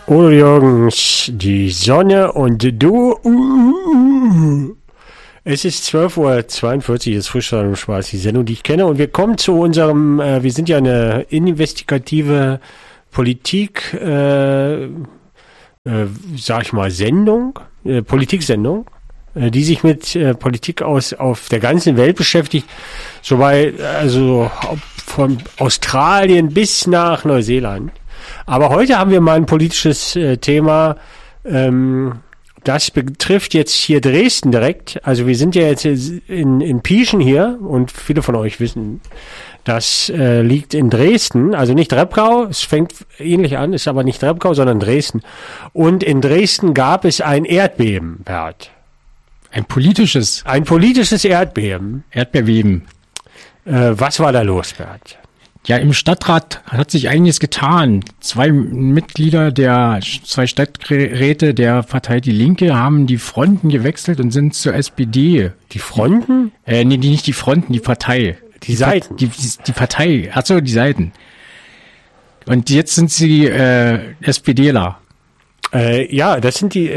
Udo Jürgens, die Sonne und du. Es ist 12:42 Uhr, jetzt Frischstrahlung und Spaß, die Sendung, die ich kenne. Und wir kommen zu unserem, wir sind ja eine investigative Politik, sag ich mal, Sendung, Politiksendung, die sich mit Politik auf der ganzen Welt beschäftigt. Soweit, also von Australien bis nach Neuseeland. Aber heute haben wir mal ein politisches Thema, das betrifft jetzt hier Dresden direkt. Also wir sind ja jetzt in Pieschen hier und viele von euch wissen, das liegt in Dresden, also nicht Reppgau, es fängt ähnlich an, ist aber nicht Reppgau, sondern Dresden. Und in Dresden gab es ein Erdbeben, Bert. Ein politisches Erdbeben. Erdbeben. Was war da los, Bert? Ja, im Stadtrat hat sich einiges getan. 2 Mitglieder der 2 Stadträte der Partei Die Linke haben die Fronten gewechselt und sind zur SPD. Die Fronten? Nee, nicht die Fronten, die Partei. Die Seiten? Die Partei. Achso, die Seiten. Und jetzt sind sie SPDler. Ja, das sind die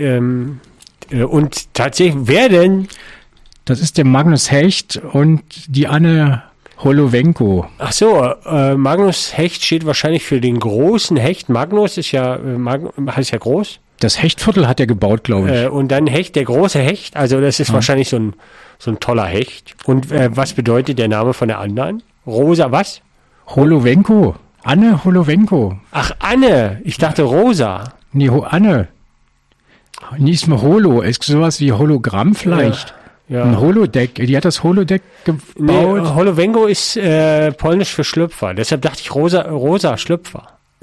und tatsächlich, wer denn? Das ist der Magnus Hecht und die Anne Holowenko. Ach so, Magnus Hecht steht wahrscheinlich für den großen Hecht. Magnus ist ja, heißt ja groß. Das Hechtviertel hat er gebaut, glaube ich. Und dann Hecht, der große Hecht. Also das ist wahrscheinlich so ein toller Hecht. Und was bedeutet der Name von der anderen? Rosa was? Holowenko. Anne Holowenko. Ach, Anne. Ich dachte Rosa. Nee, Anne. Nicht mal Holo. Ist sowas wie Hologramm vielleicht. Ja. Ein Holodeck. Die hat das Holodeck gebaut. Nee, Holowenko ist polnisch für Schlüpfer. Deshalb dachte ich Rosa Schlüpfer.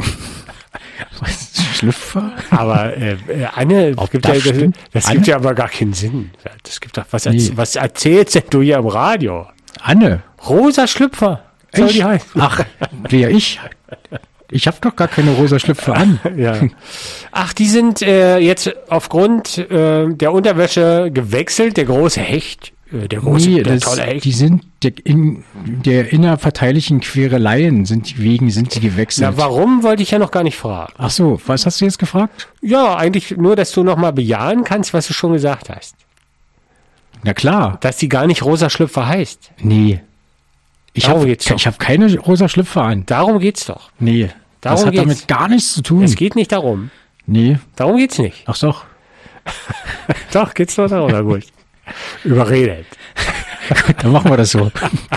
Was? Schlüpfer? Aber Anne, das gibt ja aber gar keinen Sinn. Das gibt doch, was erzählst denn du hier im Radio? Anne. Rosa Schlüpfer. Soll die heißen? Ach, wer ich? Ich habe doch gar keine rosa Schlüpfer an. Ja. Ach, die sind jetzt aufgrund der Unterwäsche gewechselt, der große Hecht. Der tolle Hecht. Die sind der innerparteilichen Quereleien sind sie gewechselt. Na, warum, wollte ich ja noch gar nicht fragen. Ach so, was hast du jetzt gefragt? Ja, eigentlich nur, dass du nochmal bejahen kannst, was du schon gesagt hast. Na klar. Dass die gar nicht rosa Schlüpfer heißt. Nee. Ich habe keine rosa Schlüpfer an. Darum geht's doch. Nee. Das hat damit gar nichts zu tun. Es geht nicht darum. Nee. Darum geht's nicht. Ach doch. Doch, geht's doch darum. Na gut. Überredet. Dann machen wir das so.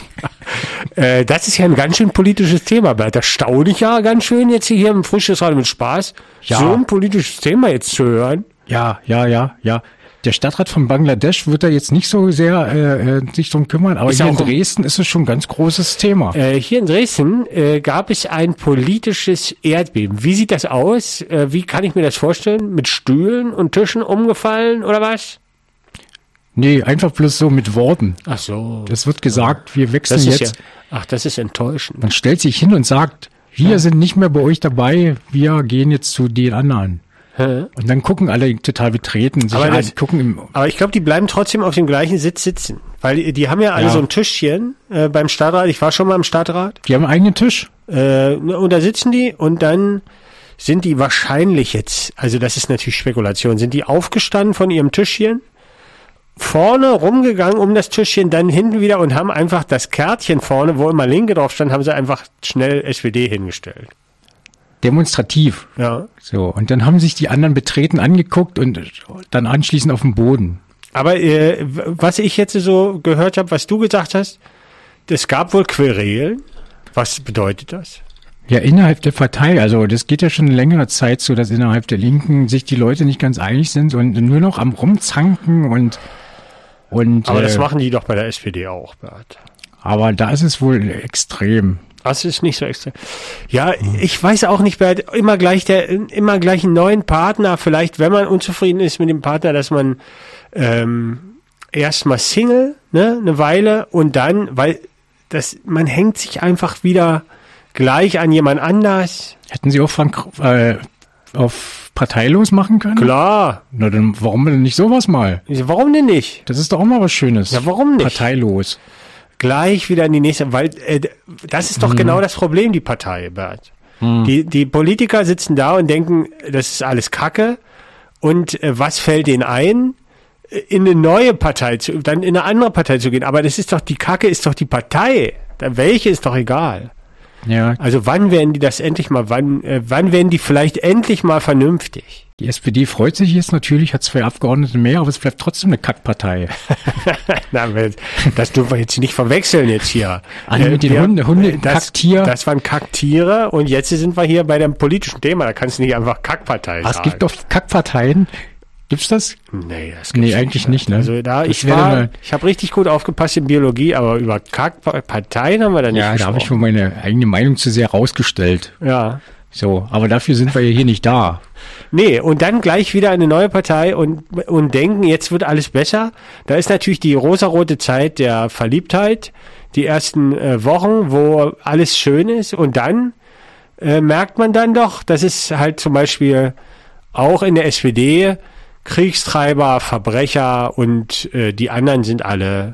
Das ist ja ein ganz schön politisches Thema, Bert. Das staune ich ja ganz schön jetzt hier im Frischstrahlung mit Spaß. Ja. So ein politisches Thema jetzt zu hören. Ja. Der Stadtrat von Bangladesch wird da jetzt nicht so sehr sich drum kümmern, aber hier in Dresden ist es schon ein ganz großes Thema. Hier in Dresden gab es ein politisches Erdbeben. Wie sieht das aus? Wie kann ich mir das vorstellen? Mit Stühlen und Tischen umgefallen oder was? Nee, einfach bloß so mit Worten. Ach so. Das wird gesagt, wir wechseln jetzt. Ja, ach, das ist enttäuschend. Man stellt sich hin und sagt, wir sind nicht mehr bei euch dabei, wir gehen jetzt zu den anderen. Und dann gucken alle total betreten. Aber ich glaube, die bleiben trotzdem auf dem gleichen Sitz sitzen. Weil die haben ja alle so ein Tischchen beim Stadtrat. Ich war schon mal im Stadtrat. Die haben einen eigenen Tisch. Und da sitzen die und dann sind die wahrscheinlich jetzt, also das ist natürlich Spekulation, sind die aufgestanden von ihrem Tischchen, vorne rumgegangen um das Tischchen, dann hinten wieder und haben einfach das Kärtchen vorne, wo immer Linke drauf stand, haben sie einfach schnell SPD hingestellt. Demonstrativ. Ja. So, und dann haben sich die anderen betreten angeguckt und dann anschließend auf dem Boden. Aber was ich jetzt so gehört habe, was du gesagt hast, es gab wohl Querelen. Was bedeutet das? Ja, innerhalb der Partei, also das geht ja schon längere Zeit so, dass innerhalb der Linken sich die Leute nicht ganz einig sind und nur noch am Rumzanken und aber das machen die doch bei der SPD auch, Bert. Aber da ist es wohl extrem. Das ist nicht so extrem. Ja, ich weiß auch nicht, Bert, immer gleich einen neuen Partner, vielleicht, wenn man unzufrieden ist mit dem Partner, dass man erstmal Single, ne, eine Weile und dann, weil man hängt sich einfach wieder gleich an jemand anders. Hätten Sie auch Frank auf parteilos machen können? Klar. Na dann, warum denn nicht sowas mal? Warum denn nicht? Das ist doch auch mal was Schönes. Ja, warum nicht? Parteilos. Gleich wieder in die nächste, weil das ist doch genau das Problem, die Partei, Bert. Die Politiker sitzen da und denken, das ist alles Kacke. Und was fällt denen ein? In eine neue Partei dann in eine andere Partei zu gehen. Aber das ist doch, die Kacke ist doch die Partei. Welche ist doch egal. Ja. Also wann werden die das endlich mal, wann werden die vielleicht endlich mal vernünftig? Die SPD freut sich jetzt natürlich, hat 2 Abgeordnete mehr, aber es bleibt trotzdem eine Kackpartei. Na, das dürfen wir jetzt nicht verwechseln jetzt hier. Mit den Hunde, Kacktier. Das waren Kacktiere und jetzt sind wir hier bei dem politischen Thema. Da kannst du nicht einfach Kackpartei sagen. Es gibt doch Kackparteien. Gibt's das? Nee, das gibt's eigentlich nicht, ne? Also ich habe richtig gut aufgepasst in Biologie, aber über Kackparteien haben wir da nicht gesprochen. Ja, da habe ich wohl meine eigene Meinung zu sehr rausgestellt. Ja. So, aber dafür sind wir ja hier nicht da. Nee, und dann gleich wieder eine neue Partei und denken, jetzt wird alles besser. Da ist natürlich die rosarote Zeit der Verliebtheit, die ersten Wochen, wo alles schön ist. Und dann merkt man dann doch, dass es halt zum Beispiel auch in der SPD Kriegstreiber, Verbrecher und die anderen sind alle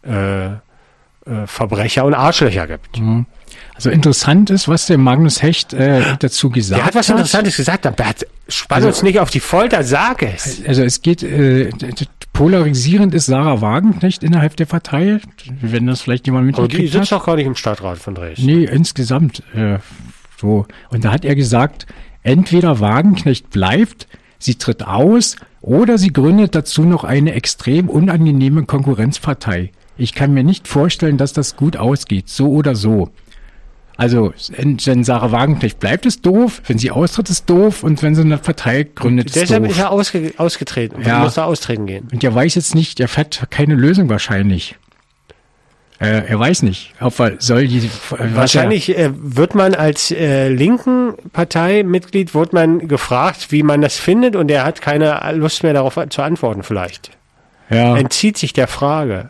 Verbrecher und Arschlöcher gibt. Mhm. Also interessant ist, was der Magnus Hecht dazu gesagt hat. Der hat was Interessantes gesagt, aber spann uns nicht auf die Folter, sag es. Also es geht, polarisierend ist Sarah Wagenknecht innerhalb der Partei, wenn das vielleicht jemand mitgekriegt hat. Aber die sitzt doch gar nicht im Stadtrat von Dresden. Nee, insgesamt so. Und da hat er gesagt, entweder Wagenknecht bleibt, sie tritt aus oder sie gründet dazu noch eine extrem unangenehme Konkurrenzpartei. Ich kann mir nicht vorstellen, dass das gut ausgeht, so oder so. Also, wenn Sarah Wagenknecht bleibt, ist doof, wenn sie austritt, ist doof und wenn sie eine Partei gründet, ist deshalb doof. Deshalb ist er ausgetreten. Ja. Muss da austreten gehen. Und er weiß jetzt nicht, er hat keine Lösung wahrscheinlich. Er weiß nicht, ob er soll die... Wahrscheinlich wird man als linken Parteimitglied, wird man gefragt, wie man das findet und er hat keine Lust mehr darauf zu antworten vielleicht. Ja. Entzieht sich der Frage.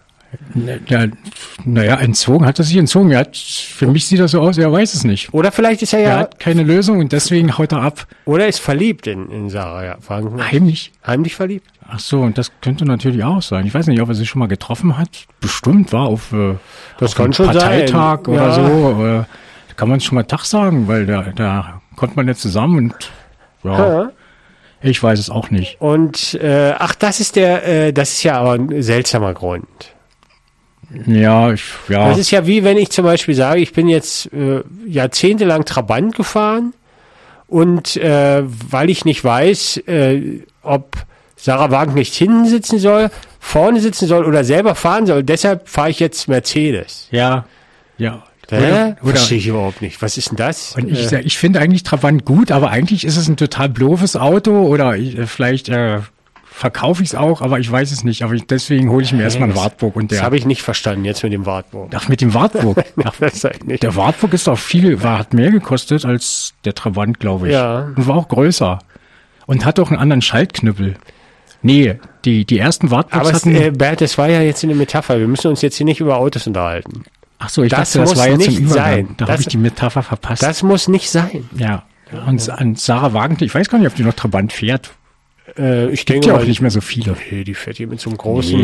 Naja, hat er sich entzogen. Für mich sieht das so aus, er weiß es nicht. Oder vielleicht ist er Er hat keine Lösung und deswegen haut er ab. Oder ist verliebt in Sarah Wagenknecht. Heimlich? Heimlich verliebt. Ach so, und das könnte natürlich auch sein. Ich weiß nicht, ob er sich schon mal getroffen hat. Bestimmt war auf das kann einem schon Parteitag sein. oder so. Da kann man schon mal Tag sagen, weil da kommt man ja zusammen und ja. Ich weiß es auch nicht. Und das ist ja aber ein seltsamer Grund. Ja. Das ist ja wie wenn ich zum Beispiel sage, ich bin jetzt jahrzehntelang Trabant gefahren und weil ich nicht weiß, ob Sarah Wagenknecht hinten sitzen soll, vorne sitzen soll oder selber fahren soll, deshalb fahre ich jetzt Mercedes. Ja. Oder verstehe ich überhaupt nicht. Was ist denn das? Und ich finde eigentlich Trabant gut, aber eigentlich ist es ein total bloofes Auto oder vielleicht verkaufe ich es auch, aber ich weiß es nicht. Aber deswegen hole ich mir erstmal einen Wartburg. Das habe ich nicht verstanden jetzt mit dem Wartburg. Ach, mit dem Wartburg? Ach, der Wartburg ist auch hat mehr gekostet als der Trabant, glaube ich. Ja. Und war auch größer. Und hat auch einen anderen Schaltknüppel. Nee, die ersten Wartburgs hatten... Bert, das war ja jetzt eine Metapher. Wir müssen uns jetzt hier nicht über Autos unterhalten. Ach so, ich dachte, das war jetzt zum Übergang. Da habe ich die Metapher verpasst. Das muss nicht sein. Ja. Und Sarah Wagenknecht, ich weiß gar nicht, ob die noch Trabant fährt. Ich denke ja auch nicht mehr so viele. Nee, die fährt hier mit so einem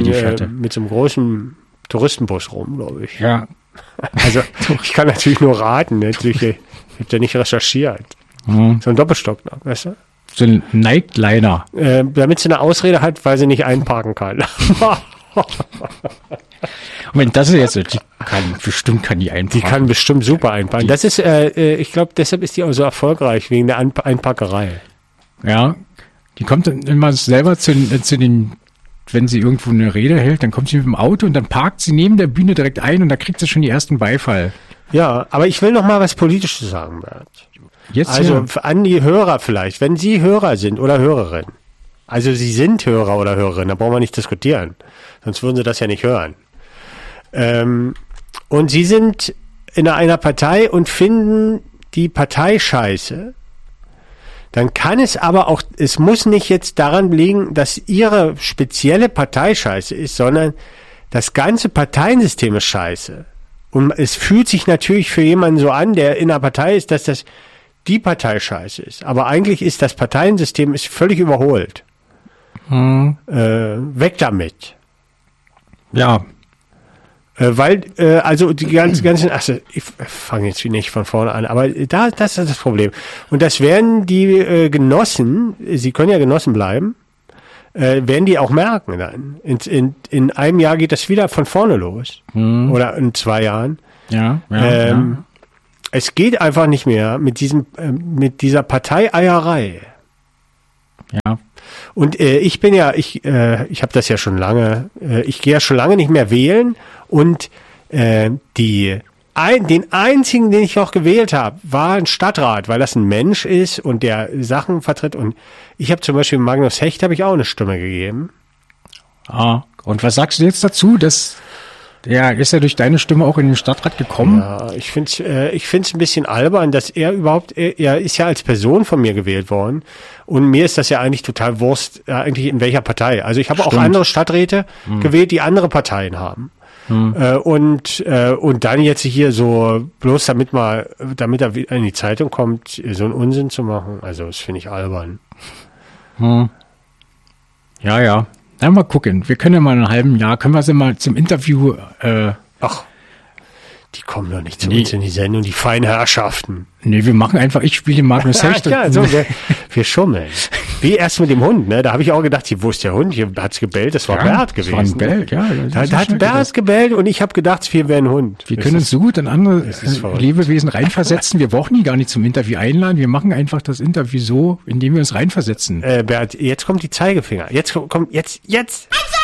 großen, Touristenbus rum, glaube ich. Ja. Also, ich kann natürlich nur raten. Ne? Ich habe ja nicht recherchiert. So ein Doppelstock, weißt du? So ein Nightliner. Damit sie eine Ausrede hat, weil sie nicht einparken kann. Moment, das ist jetzt, bestimmt kann die einparken. Die kann bestimmt super einparken. Das ist, ich glaube, deshalb ist die auch so erfolgreich, wegen der Einparkerei. Ja, die kommt dann immer selber zu den, wenn sie irgendwo eine Rede hält, dann kommt sie mit dem Auto und dann parkt sie neben der Bühne direkt ein und da kriegt sie schon die ersten Beifall. Ja, aber ich will noch mal was Politisches sagen, Bert. Jetzt also an die Hörer vielleicht, wenn Sie Hörer sind oder Hörerin. Also Sie sind Hörer oder Hörerin, da brauchen wir nicht diskutieren. Sonst würden Sie das ja nicht hören. Und Sie sind in einer Partei und finden die Partei scheiße. Dann kann es aber auch, es muss nicht jetzt daran liegen, dass Ihre spezielle Partei scheiße ist, sondern das ganze Parteiensystem ist scheiße. Und es fühlt sich natürlich für jemanden so an, der in einer Partei ist, dass das die Partei scheiße ist. Aber eigentlich ist das Parteiensystem ist völlig überholt. Weg damit. Ja. Weil, also die ganzen, also ich fange jetzt nicht von vorne an, aber das ist das Problem. Und das werden die Genossen, sie können ja Genossen bleiben, werden die auch merken dann. In einem Jahr geht das wieder von vorne los. Oder in 2 Jahren. Ja. Es geht einfach nicht mehr mit dieser Parteieierei. Ja. Und ich habe das ja schon lange, ich gehe ja schon lange nicht mehr wählen und den einzigen, den ich noch gewählt habe, war ein Stadtrat, weil das ein Mensch ist und der Sachen vertritt. Und ich habe zum Beispiel Magnus Hecht habe ich auch eine Stimme gegeben. Ah, und was sagst du jetzt dazu, dass ist ja durch deine Stimme auch in den Stadtrat gekommen? Ja, ich find's ein bisschen albern, dass er ist ja als Person von mir gewählt worden und mir ist das ja eigentlich total Wurst, eigentlich in welcher Partei. Also ich habe auch andere Stadträte gewählt, die andere Parteien haben. Und dann jetzt hier so, bloß damit er wieder in die Zeitung kommt, so einen Unsinn zu machen, also das finde ich albern. Ja. Na, mal gucken. Wir können ja mal in einem halben Jahr, können wir sie mal zum Interview, Ach, die kommen doch nicht zu uns in die Sendung, die feinen Herrschaften. Nee, wir machen einfach, ich spiele Magnus Hecht. Ja, so, wir schummeln. Wie erst mit dem Hund, ne? Da habe ich auch gedacht, wo ist der Hund? Hier hat's gebellt, das war Bert gewesen. Das war ein Bell, ja. Da hat Bert gebellt und ich habe gedacht, wir wären ein Hund. Wir können uns so gut in andere Lebewesen reinversetzen. Wir brauchen die gar nicht zum Interview einladen. Wir machen einfach das Interview so, indem wir uns reinversetzen. Bert, jetzt kommt die Zeigefinger. Jetzt.